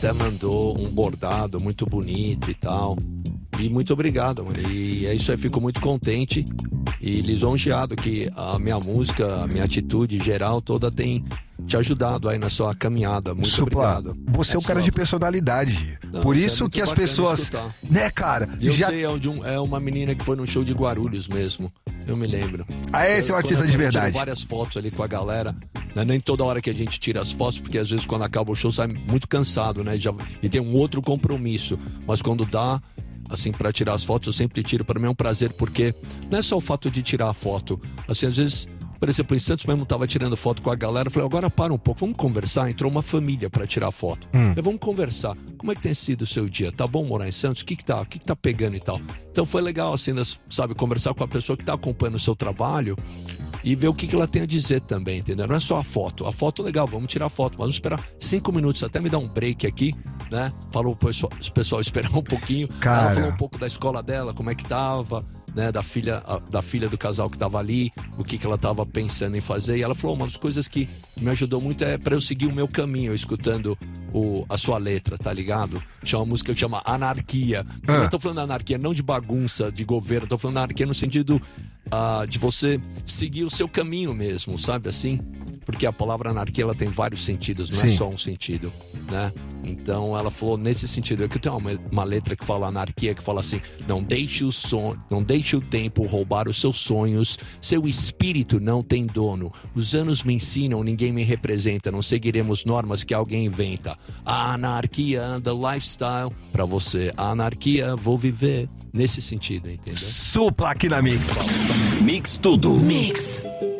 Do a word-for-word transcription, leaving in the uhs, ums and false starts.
até mandou um bordado muito bonito e tal. E muito obrigado, mano. E é isso aí, fico muito contente e lisonjeado que a minha música, a minha atitude geral toda tem te ajudado aí na sua caminhada. Muito Supla, obrigado. você é um cara de personalidade. Não, Por isso é isso muito que as bacana pessoas... escutar. Né, cara? Eu já... sei, é, de um, é uma menina que foi num show de Guarulhos mesmo. Eu me lembro. Ah, esse é um artista Quando de eu verdade. tiro várias fotos ali com a galera. Não é nem toda hora que a gente tira as fotos, porque às vezes quando acaba o show sai muito cansado, né? Já, e tem um outro compromisso. Mas quando dá, assim, pra tirar as fotos, eu sempre tiro. Pra mim é um prazer, porque não é só o fato de tirar a foto. Assim, às vezes... Por exemplo, em Santos mesmo tava tirando foto com a galera. Eu falei, agora para um pouco, vamos conversar. Entrou uma família para tirar foto. Hum. Eu, vamos conversar. Como é que tem sido o seu dia? Tá bom morar em Santos? O que que tá? O que que tá pegando e tal? Então foi legal, assim, sabe, conversar com a pessoa que tá acompanhando o seu trabalho e ver o que que ela tem a dizer também, entendeu? Não é só a foto. A foto, legal, vamos tirar a foto. Vamos esperar cinco minutos, até me dar um break aqui, né? Falou pro pessoal, pessoal esperar um pouquinho. Cara. Ela falou um pouco da escola dela, como é que tava... Né, da filha, da filha do casal que tava ali, o que que ela tava pensando em fazer, e ela falou, uma das coisas que me ajudou muito é pra eu seguir o meu caminho, escutando o, a sua letra, tá ligado? Tinha uma música que chama Anarquia. Ah. Eu não tô falando anarquia, não de bagunça, de governo, tô falando anarquia no sentido uh, de você seguir o seu caminho mesmo, sabe assim? Porque a palavra anarquia, ela tem vários sentidos, não Sim. é só um sentido, né? Então ela falou nesse sentido. Aqui tem uma, uma letra que fala anarquia, que fala assim: não deixe o son... não deixe o tempo roubar os seus sonhos, seu espírito não tem dono. Os anos me ensinam, ninguém me representa, não seguiremos normas que alguém inventa. A anarquia, the lifestyle, pra você. A anarquia, vou viver. Nesse sentido, entendeu? Supla aqui na Mix. Mix tudo. Mix.